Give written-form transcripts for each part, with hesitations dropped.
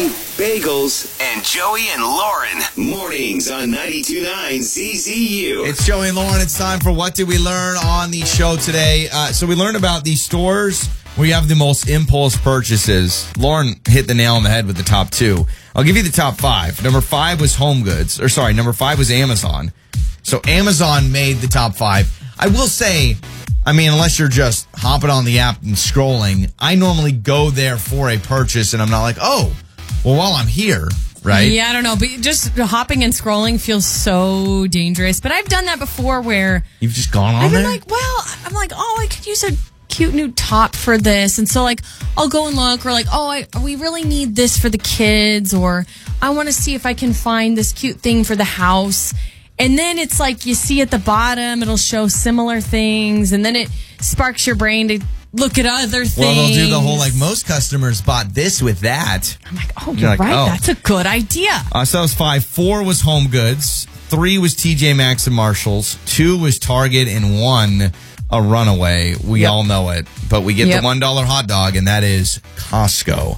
Coffee, bagels, and Joey and Lauren. Mornings on 92.9 CZU. It's Joey and Lauren. It's time for What Did We Learn on the show today. So we learned about these stores where you have the most impulse purchases. Lauren hit the nail on the head with the top two. I'll give you the top five. Number five was number five was Amazon. So Amazon made the top five. I will say, unless you're just hopping on the app and scrolling, I normally go there for a purchase and I'm not like, oh, well, while I'm here, right? Yeah, I don't know. But just hopping and scrolling feels so dangerous. But I've done that before where... You've just gone on I've there? been like, I could use a cute new top for this. And so, I'll go and look. Or we really need this for the kids. Or I want to see if I can find this cute thing for the house. And then it's like you see at the bottom, it'll show similar things. And then it sparks your brain to look at other things. Well, they'll do the whole, most customers bought this with that. I'm like, you're right. Oh. That's a good idea. So that was 5. 4 was Home Goods. 3 was TJ Maxx and Marshalls. 2 was Target. And 1, a Runaway. We all know it. But we get the $1 hot dog, and that is Costco.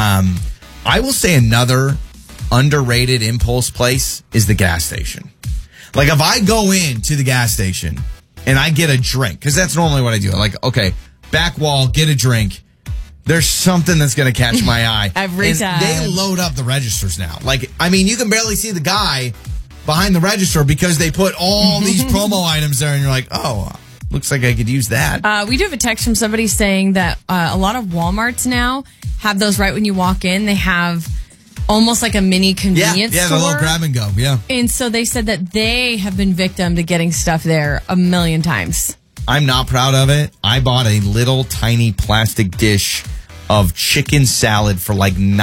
I will say another underrated impulse place is the gas station. If I go into the gas station and I get a drink, because that's normally what I do. Okay, back wall, get a drink. There's something that's going to catch my eye. Every time. They load up the registers now. You can barely see the guy behind the register because they put all these promo items there, and you're like, oh, looks like I could use that. We do have a text from somebody saying that a lot of Walmarts now have those right when you walk in. They have almost like a mini convenience store. Yeah, the little grab and go, yeah. And so they said that they have been victim to getting stuff there a million times. I'm not proud of it. I bought a little tiny plastic dish of chicken salad for $9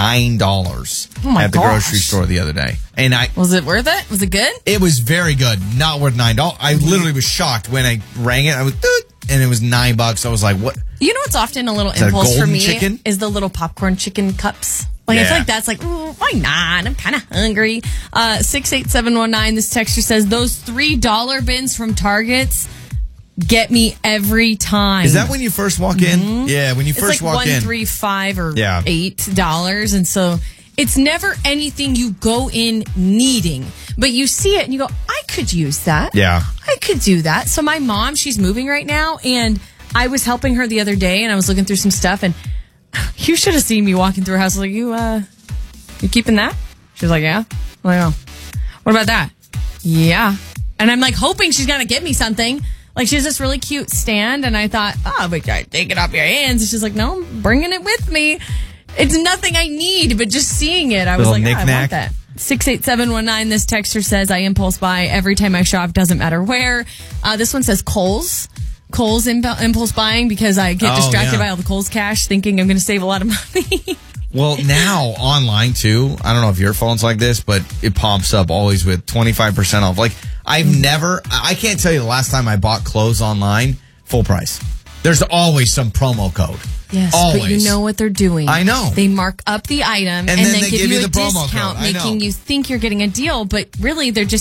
at the grocery store the other day. And was it worth it? Was it good? It was very good. Not worth $9. I literally was shocked when I rang it. I was, and it was $9. I was like, what? You know what's often a little impulse for me is the little popcorn chicken cups. I feel like that's why not? I'm kind of hungry. 68719, this texter says, those $3 bins from Targets get me every time. Is that when you first walk in? Yeah, when you first walk in. It's $1, $3, $5, or $8. And so it's never anything you go in needing. But you see it and you go, I could use that. Yeah. I could do that. So my mom, she's moving right now. And I was helping her the other day and I was looking through some stuff and you should have seen me walking through her house. Like, you keeping that? She's like, yeah. I'm like, oh, what about that? Yeah. And I'm hoping she's going to get me something. She has this really cute stand. And I thought, but take it off your hands. And she's like, no, I'm bringing it with me. It's nothing I need, but just seeing it, I was like, I want that. 68719, this texter says, I impulse buy every time I shop, doesn't matter where. This one says Kohl's impulse buying because I get distracted by all the Kohl's cash thinking I'm going to save a lot of money. Well, now online too. I don't know if your phone's like this, but it pops up always with 25% off. I can't tell you the last time I bought clothes online, full price. There's always some promo code. Yes, always. But you know what they're doing. I know. They mark up the item and then give you a discount, making you think you're getting a deal, but really they're just